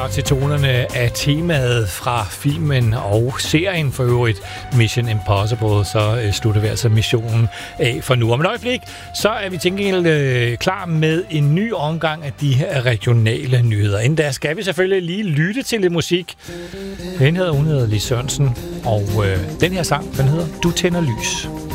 til tonerne af temaet fra filmen og serien for øvrigt Mission Impossible, så slutter vi altså missionen af for nu. Om et øjeblik, så er vi til gengæld klar med en ny omgang af de her regionale nyheder. Inden da skal vi selvfølgelig lige lytte til lidt musik. Hun hedder Lis Sørensen, og den her sang, den hedder Du tænder lys.